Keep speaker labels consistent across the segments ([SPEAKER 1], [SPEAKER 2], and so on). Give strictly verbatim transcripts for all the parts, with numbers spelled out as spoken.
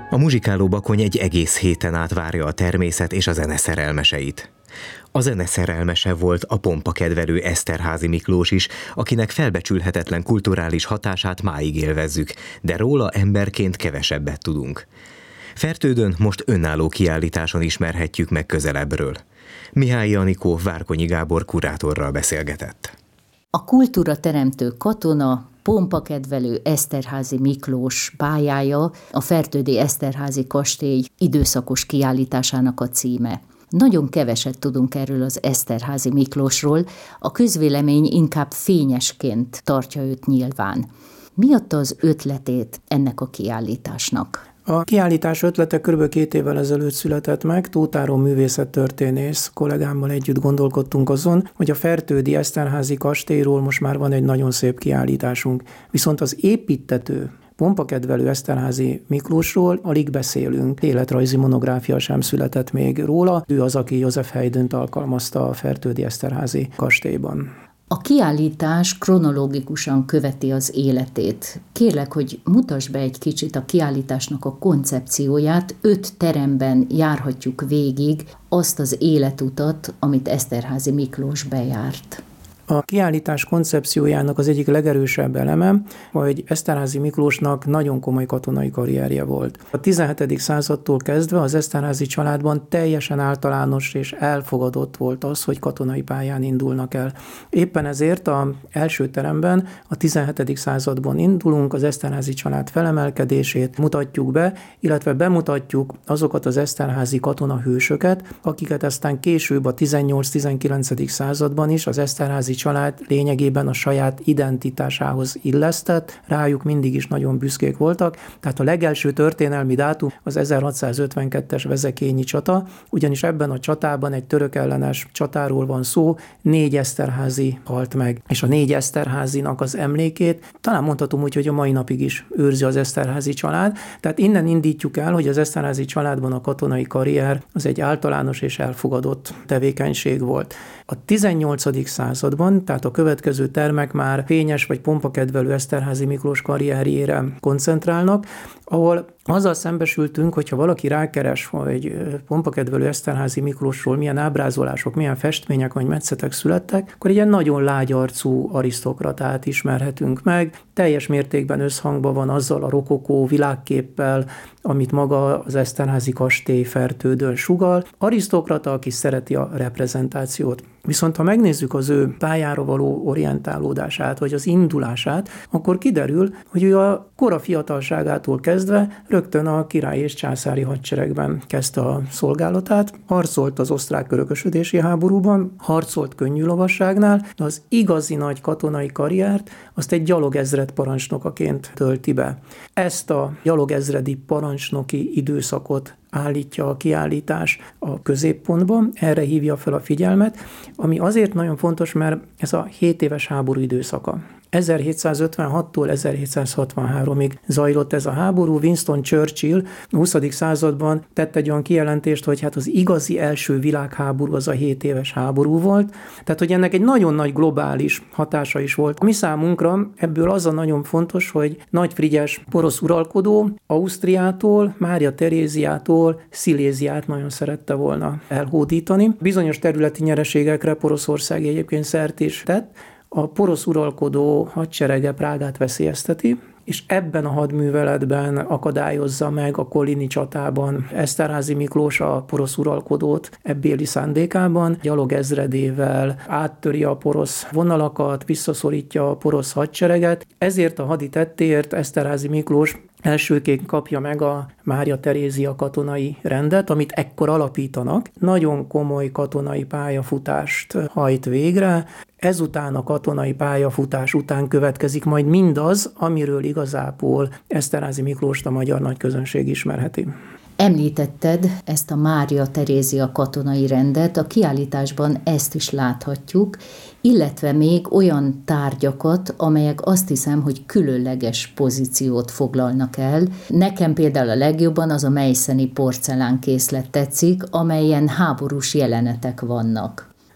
[SPEAKER 1] A muzsikáló Bakony egy egész héten át várja a természet és a zene szerelmeseit. A zene szerelmese volt a pompakedvelő Eszterházy Miklós is, akinek felbecsülhetetlen kulturális hatását máig élvezzük, de róla emberként kevesebbet tudunk. Fertődön most önálló kiállításon ismerhetjük meg közelebbről. Mihályi Anikó Várkonyi Gábor kurátorral beszélgetett.
[SPEAKER 2] A kultúra teremtő katona, pompakedvelő Eszterházy Miklós pályája a Fertődi Eszterházy kastély időszakos kiállításának a címe. Nagyon keveset tudunk erről az Eszterházy Miklósról, a közvélemény inkább fényesként tartja őt nyilván. Mi adta az ötletét ennek a kiállításnak?
[SPEAKER 3] A kiállítás ötlete kb. két évvel ezelőtt született meg, Tóth Áron művészettörténész kollégámmal együtt gondolkodtunk azon, hogy a Fertődi Eszterházy kastélyról most már van egy nagyon szép kiállításunk. Viszont az építtető, pompakedvelő Eszterházy Miklósról alig beszélünk. Életrajzi monográfia sem született még róla. Ő az, aki József Haydnt alkalmazta a Fertődi Eszterházy kastélyban.
[SPEAKER 2] A kiállítás kronológikusan követi az életét. Kérlek, hogy mutasd be egy kicsit a kiállításnak a koncepcióját. Öt teremben járhatjuk végig azt az életutat, amit Eszterházy Miklós bejárt.
[SPEAKER 3] A kiállítás koncepciójának az egyik legerősebb eleme, hogy Eszterházy Miklósnak nagyon komoly katonai karrierje volt. A tizenhetedik századtól kezdve az Eszterházy családban teljesen általános és elfogadott volt az, hogy katonai pályán indulnak el. Éppen ezért az első teremben a tizenhetedik században indulunk, az Eszterházy család felemelkedését mutatjuk be, illetve bemutatjuk azokat az eszterházy katonahősöket, akiket aztán később a tizennyolc-tizenkilencedik században is az Eszterházy család lényegében a saját identitásához illesztett, rájuk mindig is nagyon büszkék voltak. Tehát a legelső történelmi dátum az ezerhatszázötvenkettes vezekényi csata, ugyanis ebben a csatában egy török ellenes csatáról van szó, négy Eszterházy halt meg. És a négy Eszterházynak az emlékét talán mondhatom úgy, hogy a mai napig is őrzi az Eszterházy család. Tehát innen indítjuk el, hogy az Eszterházy családban a katonai karrier az egy általános és elfogadott tevékenység volt. A tizennyolcadik században, tehát a következő termek már fényes vagy pompakedvelő Eszterházy Miklós karrierjére koncentrálnak, ahol azzal szembesültünk, hogyha valaki rákeres, hogy pompakedvelő Eszterházy Miklósról milyen ábrázolások, milyen festmények vagy metszetek születtek, akkor egy ilyen nagyon lágyarcú arisztokratát ismerhetünk meg, teljes mértékben összhangban van azzal a rokokó világképpel, amit maga az Eszterházy kastély Fertődön sugall. Arisztokrata, aki szereti a reprezentációt. Viszont ha megnézzük az ő pályára való orientálódását, vagy az indulását, akkor kiderül, hogy ő a kora fiatalságától kezdve rögtön a királyi és császári hadseregben kezdte a szolgálatát, harcolt az osztrák örökösödési háborúban, harcolt könnyű lovasságnál, de az igazi nagy katonai karriert azt egy gyalogezred parancsnokaként tölti be. Ezt a gyalogezredi parancsnoki időszakot állítja a kiállítás a középpontban, erre hívja fel a figyelmet, ami azért nagyon fontos, mert ez a hét éves háború időszaka. ezerhétszázötvenhattól ezerhétszázhatvanháromig zajlott ez a háború. Winston Churchill a huszadik században tett egy olyan kijelentést, hogy hát az igazi első világháború az a hét éves háború volt. Tehát, hogy ennek egy nagyon nagy globális hatása is volt. Mi számunkra ebből az a nagyon fontos, hogy Nagy Frigyes porosz uralkodó Ausztriától, Mária Teréziától Sziléziát nagyon szerette volna elhódítani. Bizonyos területi nyereségekre Poroszország egyébként szert is tett. A porosz uralkodó hadserege Prágát veszélyezteti, és ebben a hadműveletben akadályozza meg a kolini csatában Eszterházy Miklós a porosz uralkodót ebbéli szándékában, gyalogezredével áttöri a porosz vonalakat, visszaszorítja a porosz hadsereget. Ezért a hadi tettéért Eszterházy Miklós elsőként kapja meg a Mária Terézia katonai rendet, amit ekkor alapítanak. Nagyon komoly katonai pályafutást hajt végre. Ezután a katonai pályafutás után következik majd mindaz, amiről igazából Eszterházy Miklóst a magyar nagyközönség ismerheti.
[SPEAKER 2] Említetted ezt a Mária Terézia katonai rendet, a kiállításban ezt is láthatjuk, illetve még olyan tárgyakat, amelyek azt hiszem, hogy különleges pozíciót foglalnak el. Nekem például a legjobban az a meiszeni porcelánkészlet tetszik, amelyen háborús jelenetek vannak.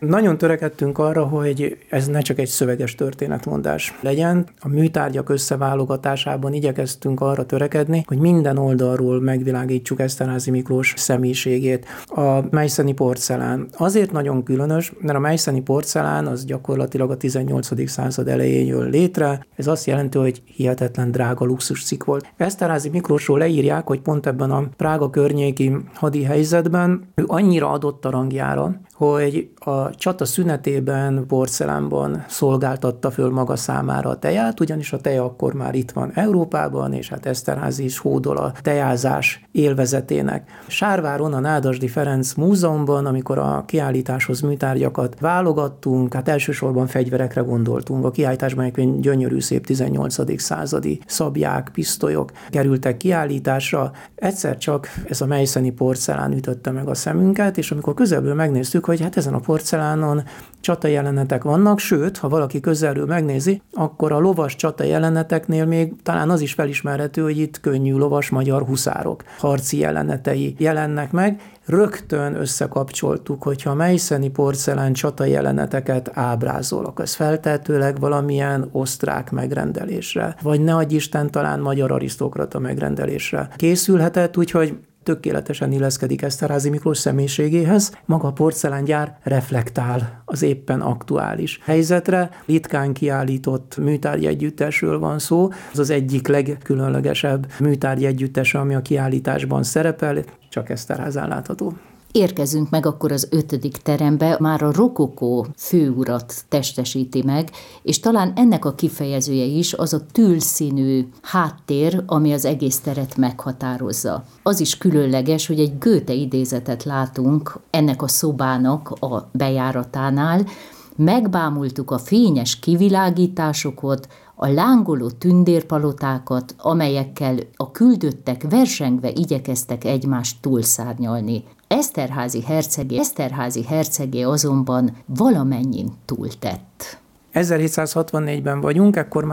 [SPEAKER 3] Nagyon törekedtünk arra, hogy ez ne csak egy szöveges történetmondás legyen. A műtárgyak összeválogatásában igyekeztünk arra törekedni, hogy minden oldalról megvilágítsuk Eszterházy Miklós személyiségét. A meiszeni porcelán azért nagyon különös, mert a meiszeni porcelán az gyakorlatilag a tizennyolcadik század elején jön létre. Ez azt jelenti, hogy hihetetlen drága luxuscikk volt. Eszterházy Miklósról leírják, hogy pont ebben a Prága környéki hadi helyzetben ő annyira adott a rangjára, hogy a csata szünetében porcelánban szolgáltatta föl maga számára a teját, ugyanis a teja akkor már itt van Európában, és hát Eszterházy is hódol a tejázás élvezetének. Sárváron, a Nádasdy Ferenc Múzeumban, amikor a kiállításhoz műtárgyakat válogattunk, hát elsősorban fegyverekre gondoltunk. A kiállításban egy gyönyörű szép tizennyolcadik századi szablyák, pisztolyok kerültek kiállításra. Egyszer csak ez a meiszeni porcelán ütötte meg a szemünket, és amikor közelből megnéztük, hogy hát ezen a porcelánon csata jelenetek vannak, sőt, ha valaki közelről megnézi, akkor a lovas csata jeleneteknél még talán az is felismerhető, hogy itt könnyű lovas magyar huszárok harci jelenetei jelennek meg. Rögtön összekapcsoltuk, hogyha a meiszeni porcelán csata jeleneteket ábrázolok, az feltehetőleg valamilyen osztrák megrendelésre, vagy ne adj Isten, talán magyar arisztokrata megrendelésre készülhetett, úgyhogy tökéletesen illeszkedik Eszterházy Miklós személyiségéhez. Maga a porcelángyár reflektál az éppen aktuális helyzetre. Ritkán kiállított műtárgyegyüttesről van szó. Ez az egyik legkülönlegesebb műtárgyegyüttes, ami a kiállításban szerepel, csak Eszterházán látható.
[SPEAKER 2] Érkezünk meg akkor az ötödik terembe, már a rokokó főurat testesíti meg, és talán ennek a kifejezője is az a tüllszínű háttér, ami az egész teret meghatározza. Az is különleges, hogy egy Goethe idézetet látunk ennek a szobának a bejáratánál, megbámultuk a fényes kivilágításokat, a lángoló tündérpalotákat, amelyekkel a küldöttek versengve igyekeztek egymást túlszárnyalni. Eszterházy hercegé, Eszterházy hercegé azonban valamennyin túltett.
[SPEAKER 3] ezerhétszázhatvannégyben vagyunk, ekkor már